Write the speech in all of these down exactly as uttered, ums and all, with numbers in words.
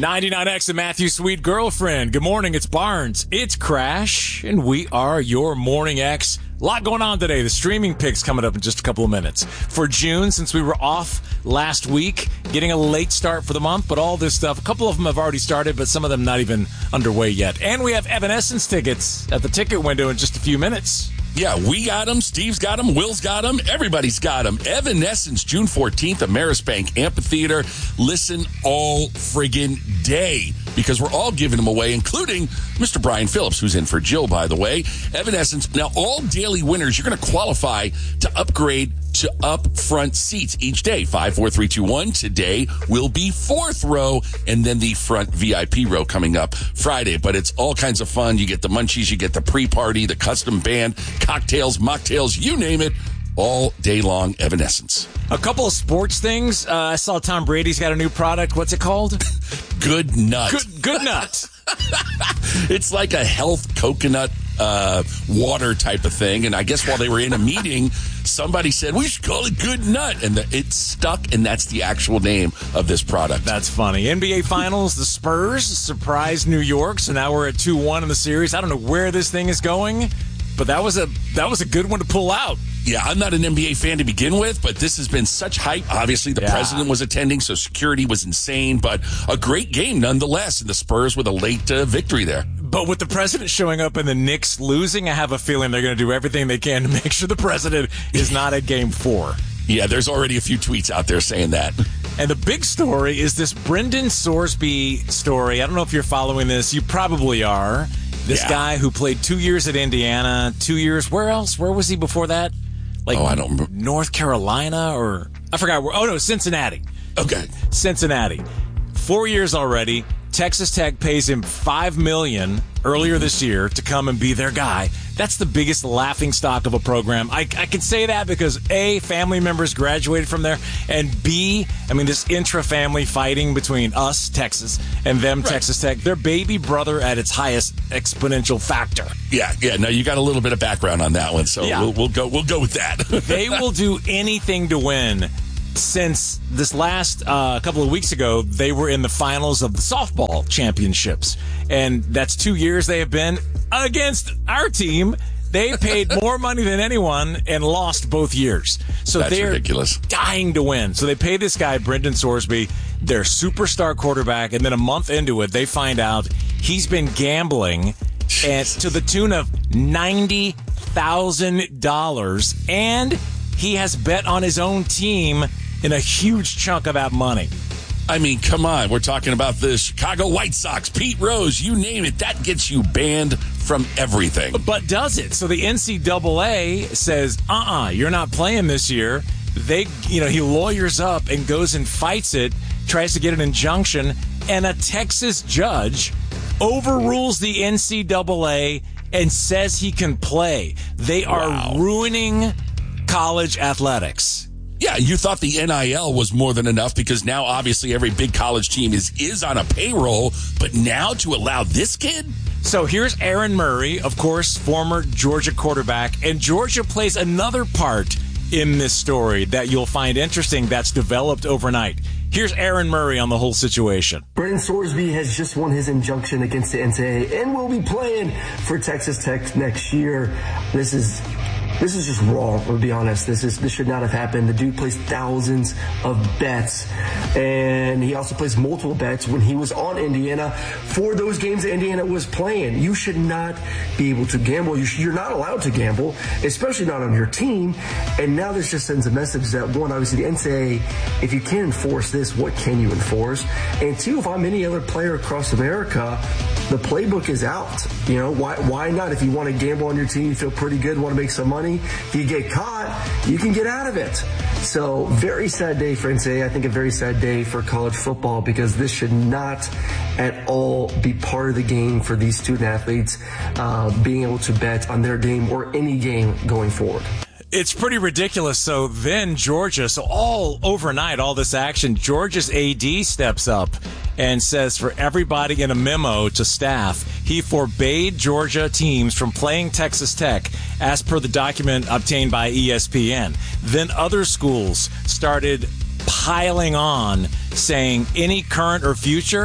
ninety-nine X and Matthew Sweet Girlfriend. Good morning, it's Barnes. It's Crash, and we are your Morning X. A lot going on today. The streaming picks coming up in just a couple of minutes. For June, since we were off last week, getting a late start for the month, but all this stuff, a couple of them have already started, but some of them not even underway yet. And we have Evanescence tickets at the ticket window in just a few minutes. Yeah, we got them. Steve's got them. Will's got them. Everybody's got them. Evanescence, June fourteenth, Ameris Bank Amphitheater. Listen all friggin' day because we're all giving them away, including Mister Brian Phillips, who's in for Jill, by the way. Evanescence. Now, all daily winners, you're going to qualify to upgrade to up front seats each day. Five, four, three, two, one. Today will be fourth row, and then the front V I P row coming up Friday. But it's all kinds of fun. You get the munchies, you get the pre-party, the custom band, cocktails, mocktails, you name it. All day long, Evanescence. A couple of sports things. Uh, I saw Tom Brady's got a new product. What's it called? Good Nut. Good, good Nut. It's like a health coconut uh, water type of thing. And I guess while they were in a meeting, somebody said, we should call it Good Nut. And the, it stuck, and that's the actual name of this product. That's funny. N B A Finals, the Spurs surprised New York. So now we're at two one in the series. I don't know where this thing is going, but that was a that was a good one to pull out. Yeah, I'm not an N B A fan to begin with, but this has been such hype. Obviously, the yeah. president was attending, so security was insane, but a great game nonetheless. And the Spurs with a late uh, victory there. But with the president showing up and the Knicks losing, I have a feeling they're going to do everything they can to make sure the president is not at game four. Yeah, there's already a few tweets out there saying that. And the big story is this Brendan Sorsby story. I don't know if you're following this. You probably are. This yeah. guy who played two years at Indiana, two years. Where else? Where was he before that? Like oh, I don't remember. North Carolina or I forgot where. Oh, no, Cincinnati. Okay. Cincinnati. Four years already. Texas Tech pays him five million dollars earlier this year to come and be their guy. That's the biggest laughing stock of a program. I, I can say that because, A, family members graduated from there, and B, I mean, this intra-family fighting between us, Texas, and them, right. Texas Tech, their baby brother at its highest exponential factor. Yeah, yeah. No, you got a little bit of background on that one, so yeah. we'll, we'll go we'll go with that. They will do anything to win. Since this last uh, couple of weeks ago, they were in the finals of the softball championships. And that's two years they have been against our team. They paid more money than anyone and lost both years. So that's they're ridiculous. Dying to win. So they pay this guy, Brendan Sorsby, their superstar quarterback. And then a month into it, they find out he's been gambling and to the tune of ninety thousand dollars. And he has bet on his own team in a huge chunk of that money. I mean, come on. We're talking about the Chicago White Sox, Pete Rose, you name it. That gets you banned from everything. But does it? So the N C double A says, uh-uh, you're not playing this year. They, you know, he lawyers up and goes and fights it, tries to get an injunction, and a Texas judge overrules the N C double A and says he can play. They are wow. ruining college athletics. Yeah, you thought the N I L was more than enough because now obviously every big college team is, is on a payroll, but now to allow this kid? So here's Aaron Murray, of course, former Georgia quarterback, and Georgia plays another part in this story that you'll find interesting that's developed overnight. Here's Aaron Murray on the whole situation. Brendan Sorsby has just won his injunction against the N C double A and will be playing for Texas Tech next year. This is... This is just wrong, to be honest. This is this should not have happened. The dude plays thousands of bets, and he also plays multiple bets when he was on Indiana for those games that Indiana was playing. You should not be able to gamble. You should, you're not allowed to gamble, especially not on your team. And now this just sends a message that, one, obviously the N C double A, if you can't enforce this, what can you enforce? And two, if I'm any other player across America, the playbook is out. You know, why why not? If you want to gamble on your team, you feel pretty good, want to make some money, if you get caught, you can get out of it. So very sad day for N C double A. I think a very sad day for college football because this should not at all be part of the game for these student athletes uh, being able to bet on their game or any game going forward. It's pretty ridiculous. So then Georgia, so all overnight, all this action, Georgia's A D steps up and says for everybody in a memo to staff, he forbade Georgia teams from playing Texas Tech as per the document obtained by E S P N. Then other schools started piling on saying any current or future,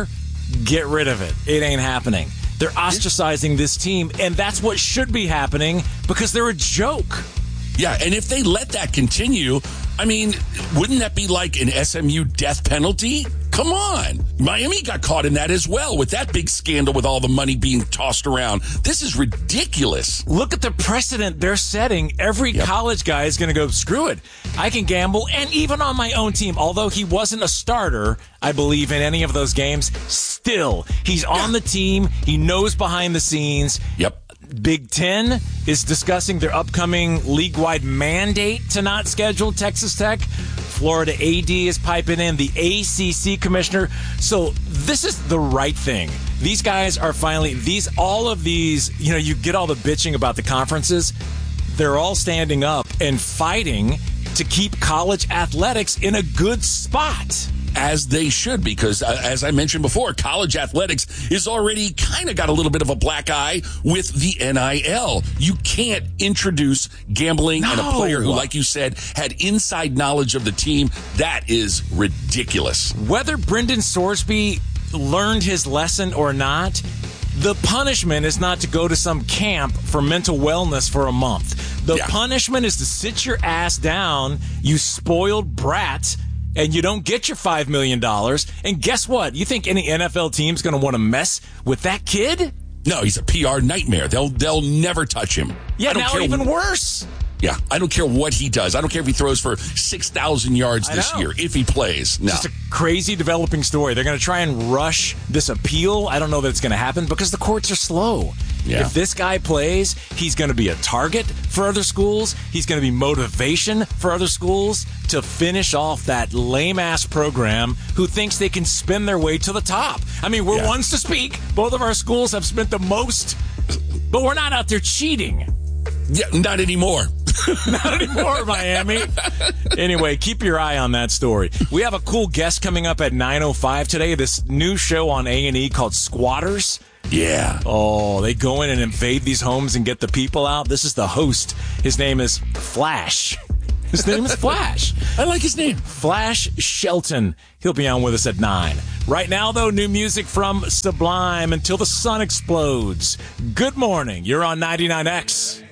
get rid of it. It ain't happening. They're ostracizing this team, and that's what should be happening because they're a joke. Yeah, and if they let that continue, I mean, wouldn't that be like an S M U death penalty? Come on. Miami got caught in that as well with that big scandal with all the money being tossed around. This is ridiculous. Look at the precedent they're setting. Every yep. college guy is going to go, screw it. I can gamble. And even on my own team, although he wasn't a starter, I believe, in any of those games, still, he's on the team. He knows behind the scenes. Yep. Big Ten is discussing their upcoming league-wide mandate to not schedule Texas Tech. Florida A D is piping in, the A C C commissioner. So this is the right thing. These guys are finally, these, all of these, you know, you get all the bitching about the conferences. They're all standing up and fighting to keep college athletics in a good spot. As they should, because uh, as I mentioned before, college athletics is already kind of got a little bit of a black eye with the N I L. You can't introduce gambling no. and a player who, like you said, had inside knowledge of the team. That is ridiculous. Whether Brendan Sorsby learned his lesson or not, the punishment is not to go to some camp for mental wellness for a month. The yeah. punishment is to sit your ass down, you spoiled brat, and you don't get your five million dollars. And guess what? You think any N F L team's going to want to mess with that kid? No, he's a P R nightmare. They'll they'll never touch him. Yeah, I don't now care even wh- worse. Yeah, I don't care what he does. I don't care if he throws for six thousand yards this year, if he plays. No. Just a crazy developing story. They're going to try and rush this appeal. I don't know that it's going to happen because the courts are slow. Yeah. If this guy plays, he's going to be a target for other schools. He's going to be motivation for other schools to finish off that lame-ass program who thinks they can spin their way to the top. I mean, we're yeah. ones to speak. Both of our schools have spent the most, but we're not out there cheating. Yeah, not anymore. Not anymore, Miami. Anyway, keep your eye on that story. We have a cool guest coming up at nine oh five today. This new show on A and E called Squatters. Yeah. Oh, they go in and invade these homes and get the people out. This is the host. His name is Flash. His name is Flash. I like his name. Flash Shelton. He'll be on with us at nine. Right now, though, new music from Sublime, Until the Sun Explodes. Good morning. You're on ninety-nine X.